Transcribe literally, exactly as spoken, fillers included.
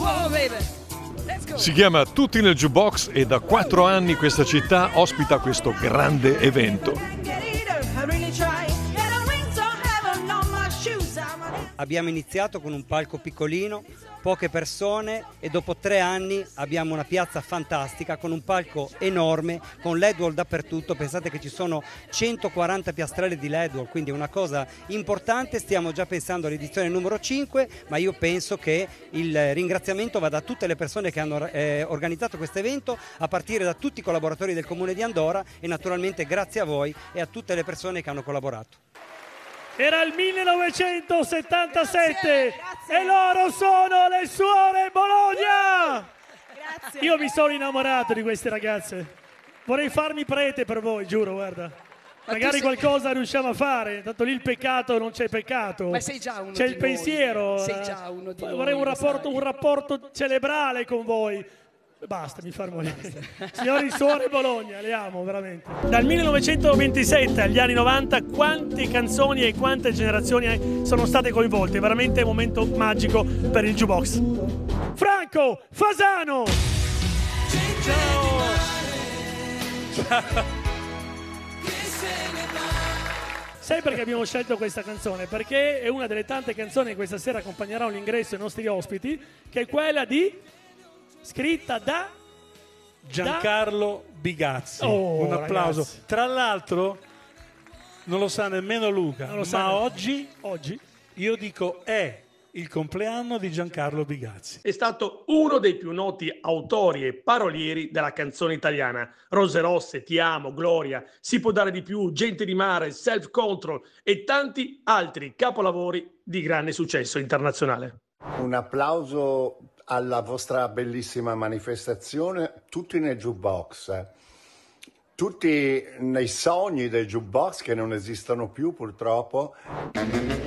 Si chiama Tutti nel Jukebox e da quattro anni questa città ospita questo grande evento. Abbiamo iniziato con un palco piccolino, poche persone e dopo tre anni abbiamo una piazza fantastica con un palco enorme, con L E D wall dappertutto. Pensate che ci sono centoquaranta piastrelle di L E D wall, quindi è una cosa importante. Stiamo già pensando all'edizione numero cinque, ma io penso che il ringraziamento vada a tutte le persone che hanno eh, organizzato questo evento, a partire da tutti i collaboratori del Comune di Andora e naturalmente grazie a voi e a tutte le persone che hanno collaborato. Era il millenovecentosettantasette grazie, grazie. E loro sono le Suore Bologna! Grazie. Io mi sono innamorato di queste ragazze. Vorrei farmi prete per voi, giuro, guarda. Ma Magari sei... qualcosa riusciamo a fare, tanto lì il peccato non c'è peccato. Ma sei già uno C'è di il pensiero. Noi. Sei già uno di Vorrei noi, un rapporto, un rapporto cerebrale con voi. Basta, mi fermo lì. Signori Suore Bologna, le amo veramente. Dal millenovecentoventisette agli anni novanta, quante canzoni e quante generazioni sono state coinvolte. Veramente un momento magico per il Jukebox. Franco Fasano! Ciao! Ciao! Sai perché abbiamo scelto questa canzone? Perché è una delle tante canzoni che questa sera accompagnerà l'ingresso ai nostri ospiti, che è quella di... scritta da Giancarlo Bigazzi. Oh, un applauso. Ragazzi. Tra l'altro non lo sa nemmeno Luca, lo ma sa oggi, oggi io dico è il compleanno di Giancarlo Bigazzi. È stato uno dei più noti autori e parolieri della canzone italiana. Rose rosse, Ti amo, Gloria, Si può dare di più, Gente di mare, Self Control e tanti altri capolavori di grande successo internazionale. Un applauso alla vostra bellissima manifestazione, tutti nel Jukebox, tutti nei sogni del Jukebox che non esistono più purtroppo.